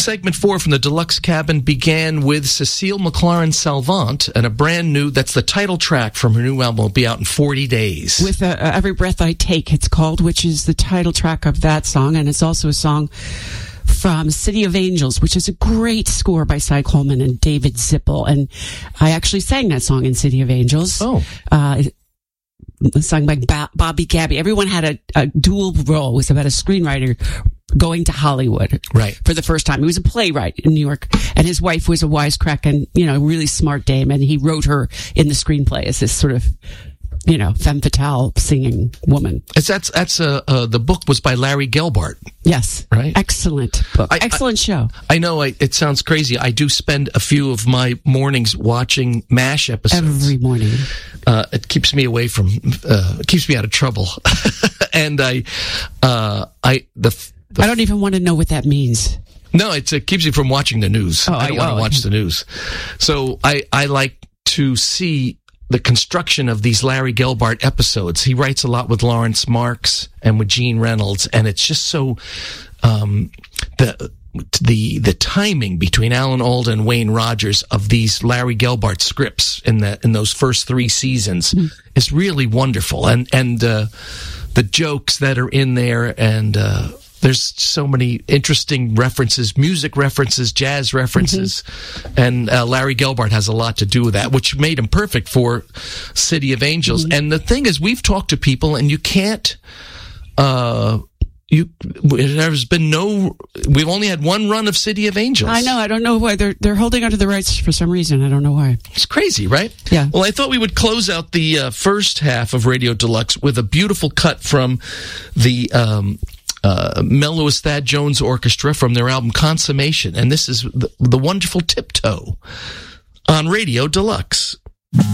Segment 4 from the Deluxe Cabin began with Cecile McLaren Salvant, and that's the title track from her new album, will be out in 40 days. With Every Breath I Take, it's called, which is the title track of that song, and it's also a song from City of Angels, which is a great score by Cy Coleman and David Zippel, and I actually sang that song in City of Angels. Sung by Bobby Gabby. Everyone had a dual role. It was about a screenwriter going to Hollywood for the first time. He was a playwright in New York, and his wife was a wisecracking, really smart dame, and he wrote her in the screenplay as this sort of, femme fatale singing woman. The book was by Larry Gelbart. Yes. Right? Excellent book. Excellent show. I know it sounds crazy. I do spend a few of my mornings watching MASH episodes. Every morning. It keeps me away from, keeps me out of trouble. And I don't even want to know what that means. No, it keeps you from watching the news. I don't want to watch the news. So I like to see the construction of these Larry Gelbart episodes. He writes a lot with Lawrence Marks and with Gene Reynolds, and it's just so the timing between Alan Alda and Wayne Rogers of these Larry Gelbart scripts in those first 3 seasons is really wonderful, and the jokes that are in there, and there's so many interesting references, music references, jazz references, and Larry Gelbart has a lot to do with that, which made him perfect for City of Angels. And the thing is, we've talked to people, and you can't, we've only had one run of City of Angels. I know. I don't know why they're holding onto the rights for some reason. I don't know why. It's crazy, right? Yeah. Well, I thought we would close out the first half of Radio Deluxe with a beautiful cut from the Mellowist Thad Jones Orchestra from their album Consummation, and this is the wonderful Tiptoe on Radio Deluxe.